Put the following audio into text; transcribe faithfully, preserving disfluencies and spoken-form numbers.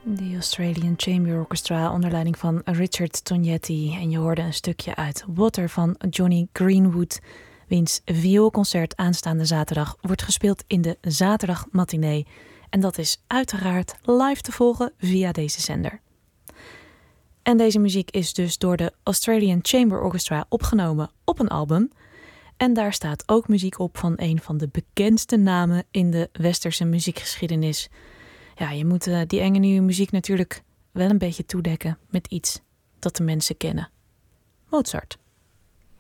De Australian Chamber Orchestra onder leiding van Richard Tognetti. En je hoorde een stukje uit Water van Johnny Greenwood, wiens vioolconcert aanstaande zaterdag wordt gespeeld in de zaterdagmatinee. En dat is uiteraard live te volgen via deze zender. En deze muziek is dus door de Australian Chamber Orchestra opgenomen op een album. En daar staat ook muziek op van een van de bekendste namen in de westerse muziekgeschiedenis. Ja, je moet uh, die enge nieuwe muziek natuurlijk wel een beetje toedekken met iets dat de mensen kennen. Mozart.